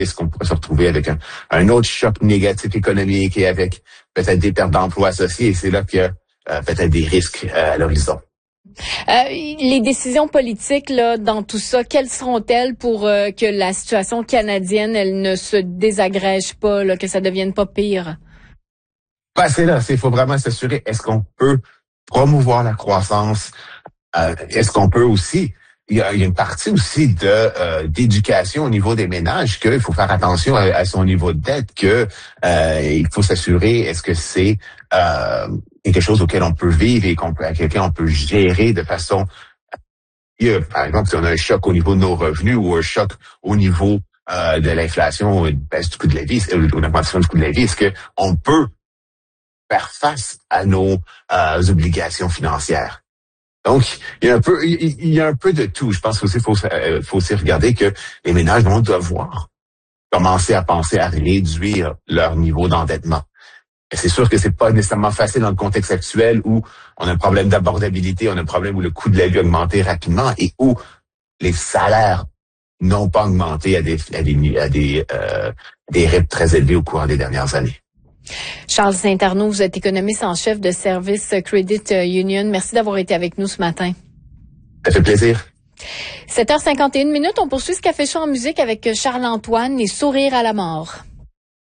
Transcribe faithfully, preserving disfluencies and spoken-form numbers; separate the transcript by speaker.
Speaker 1: est-ce qu'on pourrait se retrouver avec un, un autre choc négatif économique et avec peut-être des pertes d'emplois associées. Et c'est là qu'il y a euh, peut-être des risques euh, à l'horizon.
Speaker 2: Euh, les décisions politiques là dans tout ça, quelles seront-elles pour euh, que la situation canadienne elle ne se désagrège pas, là, que ça devienne pas pire?
Speaker 1: Ben, c'est là, il faut vraiment s'assurer, est-ce qu'on peut promouvoir la croissance? Euh, est-ce qu'on peut aussi, il y a, il y a une partie aussi de euh, d'éducation au niveau des ménages, qu'il faut faire attention à, à son niveau de dette, que euh, il faut s'assurer, est-ce que c'est euh, quelque chose auquel on peut vivre et qu'on peut, à quelqu'un on peut gérer de façon, euh, par exemple, si on a un choc au niveau de nos revenus ou un choc au niveau euh, de l'inflation, une baisse du coût de la vie, ou une augmentation du coût de la vie, est-ce qu'on peut faire face à nos euh, obligations financières? Donc, il y a un peu, il y a un peu de tout. Je pense aussi qu'il faut, euh, faut aussi regarder que les ménages vont devoir commencer à penser à réduire leur niveau d'endettement. Et c'est sûr que c'est pas nécessairement facile dans le contexte actuel où on a un problème d'abordabilité, on a un problème où le coût de la vie a augmenté rapidement et où les salaires n'ont pas augmenté à des, à des, à des, euh, des rythmes très élevés au cours des dernières années.
Speaker 2: Charles Saint-Arnaud, vous êtes économiste en chef de service Credit Union. Merci d'avoir été avec nous ce matin.
Speaker 1: Ça fait plaisir.
Speaker 2: sept heures cinquante et une minutes, on poursuit ce café chaud en musique avec Charles-Antoine et Sourire à la mort.